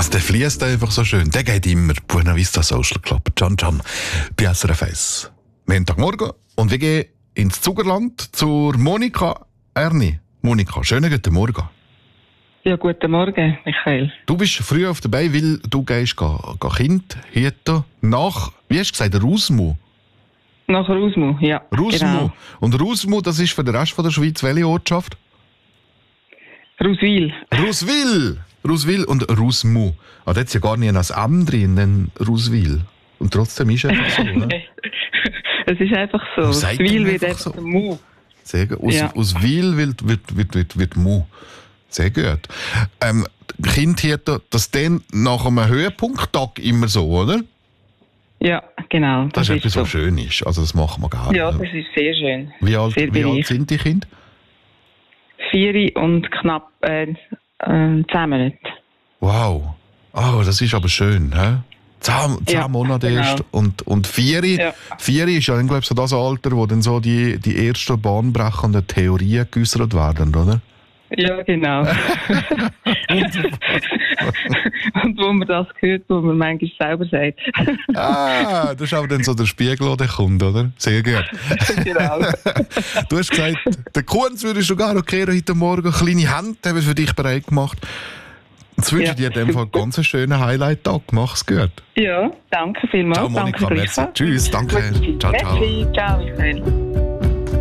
Also der fließt einfach so schön. Der geht immer. Buena Vista Social Club. Can bei SRF 1. Montagmorgen. Und wir gehen ins Zugerland zur Monika Erni. Monika, schönen guten Morgen. Ja, guten Morgen, Michael. Du bist früh auf dabei, weil du gehst Kind hüten nach, wie hast du gesagt, Rausmu? Nach Rausmu, ja. Rausmu. Genau. Und Rausmu, das ist für den Rest der Schweiz welche Ortschaft? Rauswil. Rauswil und Rausmu. Ah, da hat es ja gar nicht ein M drin, denn Rauswil. Und trotzdem ist es einfach so, ne? Es ist einfach so. Aus Wil wird einfach so. Mu. Sehr gut. Aus Wil wird Mu. Sehr gut. Kind hat das dann nach einem Höhepunkttag immer so, oder? Ja, genau. Das ist etwas, so. was schön ist. Also das machen wir gerne. Ja, das ist sehr schön. Wie alt sind die Kinder? 4 und knapp 10 Monate. Wow. Oh, das ist aber schön, hä? 10 Monate genau. erst. Und 4 ist ja dann, glaube ich, so das Alter, wo dann so die ersten bahnbrechenden Theorien geäußert werden, oder? Ja, genau. Und wo man das hört, wo man manchmal selber sagt. Das ist aber dann so der Spiegel, der kommt, oder? Sehr gut. Genau. Du hast gesagt, der Kunz würde schon gar okay heute Morgen. Kleine Hände haben wir für dich bereit gemacht. Jetzt wünsche ich dir in dem Fall ganz einen schönen Highlight-Tag. Mach's gut. Ja, danke vielmals. Ciao Monika, danke merci. Tschüss, danke. Ciao, ciao. Ciao, Michael.